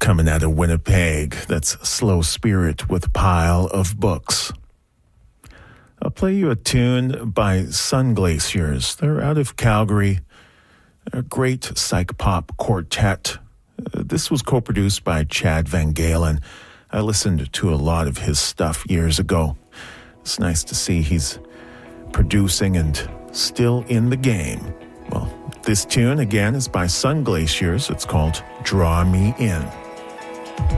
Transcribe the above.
coming out of Winnipeg. That's Slow Spirit with Pile of Books. I'll play you a tune by Sun Glaciers. They're out of Calgary. A great psych pop quartet. This was co-produced by Chad Van Galen. I listened to a lot of his stuff years ago. It's nice to see he's producing and still in the game. Well, this tune, again, is by Sun Glaciers. It's called Draw Me In.